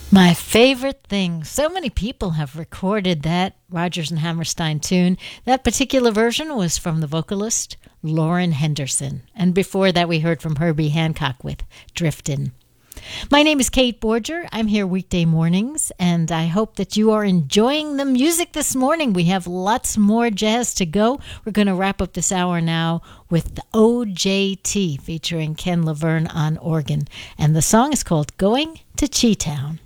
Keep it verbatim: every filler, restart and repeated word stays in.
My favorite thing. So many people have recorded that Rodgers and Hammerstein tune. That particular version was from the vocalist Lauren Henderson. And before that, we heard from Herbie Hancock with Driftin'. My name is Kate Borger. I'm here weekday mornings, and I hope that you are enjoying the music this morning. We have lots more jazz to go. We're going to wrap up this hour now with the O J T featuring Ken Laverne on organ. And the song is called Going to Chi-Town.